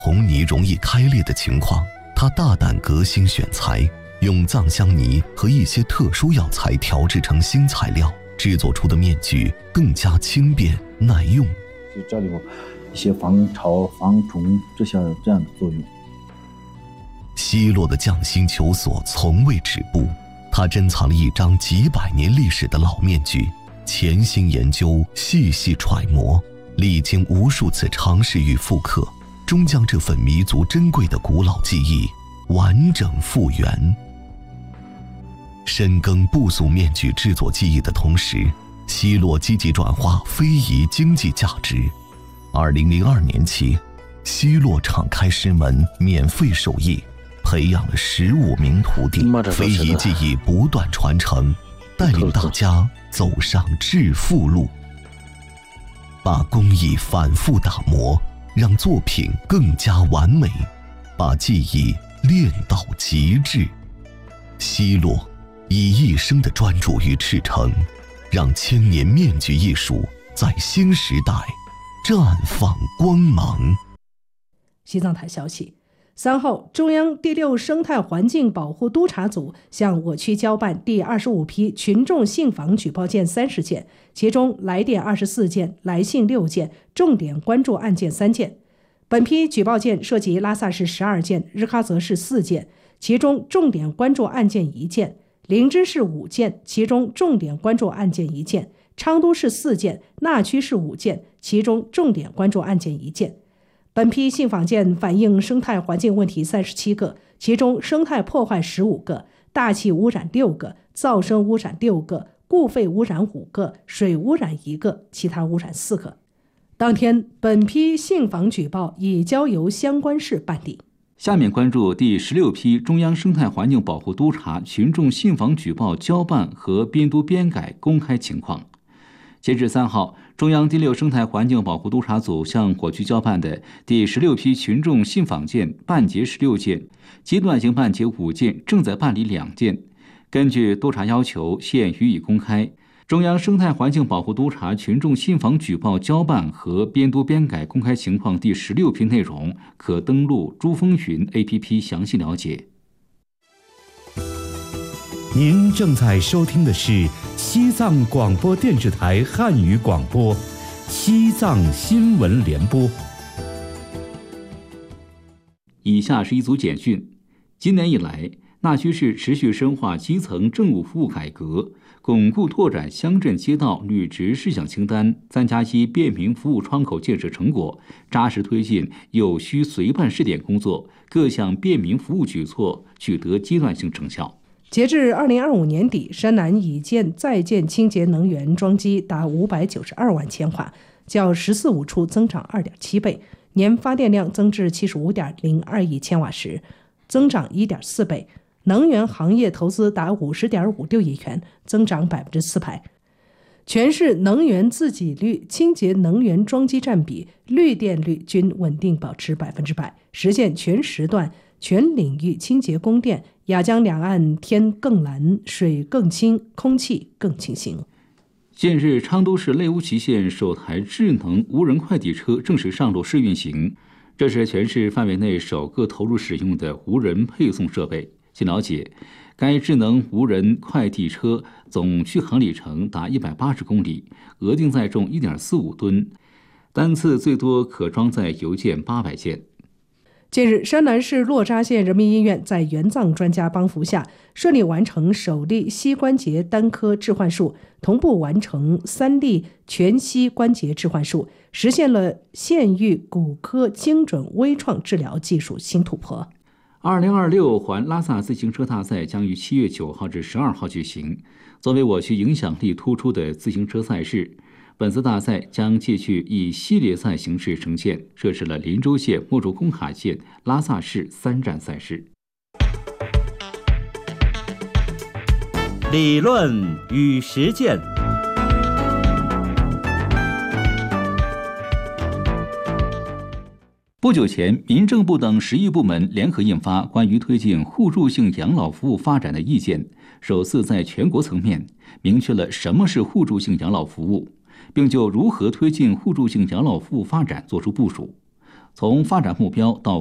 红泥容易开裂的情况，他大胆革新选材，用藏香泥和一些特殊药材调制成新材料，制作出的面具更加轻便耐用。 就这里有一些防潮防虫这样的作用。 西洛的匠心求索从未止步，他珍藏了一张几百年历史的老面具，潜心研究，细细揣摩，历经无数次尝试与复刻，终将这份弥足珍贵的古老技艺完整复原。深耕不俗面具制作技艺的同时，西洛积极转化非遗经济价值。2002年起，西洛敞开师门，免费授业，培养了15名徒弟，非遗技艺不断传承，带领大家走上致富路。把工艺反复打磨，让作品更加完美，把技艺练到极致。西洛以一生的专注与赤诚，让千年面具艺术在新时代绽放光芒。 西藏台消息，3号，中央第6生态环境保护督察组向我区交办第25批群众信访举报件30件，其中来电24件，来信6件，重点关注案件3件。本批举报件涉及拉萨市12件，日喀则市4件，其中重点关注案件1件；林芝市5件，其中重点关注案件1件；昌都市4件，纳曲市5件，其中重点关注案件1件。本批信访件反映生态环境问题37个，其中生态破坏15个，大气污染6个，噪声污染6个，固废污染5个，水污染1个，其他污染4个。当天，本批信访举报已交由相关市办理。 下面关注第16批中央生态环境保护督察群众信访举报交办和编读编改公开情况。截至3号，中央第6生态环境保护督察组向我区交办的第16批群众信访件办结16件，阶段性办结5件，正在办理2件。根据督察要求，现予以公开。中央生态环境保护督察群众信访举报交办和编读编改公开情况第16批内容，可登录珠风云 APP 详细了解。 您正在收听的是西藏广播电视台汉语广播《西藏新闻联播》。 以下是一组简讯。今年以来，纳曲市持续深化基层政务服务改革，巩固拓展乡镇街道履职事项清单，3+1便民服务窗口建设成果，扎实推进有需随办试点工作，各项便民服务举措取得阶段性成效。 截至2025年底，山南已建在建清洁能源装机达592万千瓦，较“14-5”处增长2.7倍，年发电量增至75.02亿千瓦时，增长1.4倍。能源行业投资达50.56亿元，增长4%。全市能源自给率、清洁能源装机占比、绿电率均稳定保持100%，实现全时段、全领域清洁供电。雅江两岸天更蓝，水更清，空气更清新。 近日，昌都市内乌旗县首台智能无人快递车正式上路试运行，这是全市范围内首个投入使用的无人配送设备。据了解，该智能无人快递车总续航里程达180公里，额定载重1.45吨，单次最多可装载邮件800件。 近日，山南市洛扎县人民医院在援藏专家帮扶下，顺利完成首例膝关节单科置换术，同步完成3例全膝关节置换术，实现了县域骨科精准微创治疗技术新突破。 2026环拉萨自行车大赛将于7月9号至12号举行。作为我区影响力突出的自行车赛事，本次大赛将继续以系列赛形式呈现，设置了林州县、莫竹工卡县、拉萨市3站赛事。 理论与实践。 不久前，民政部等10亿部门联合印发关于推进互助性养老服务发展的意见，首次在全国层面明确了什么是互助性养老服务，并就如何推进互助性养老服务发展作出部署。 从发展目标到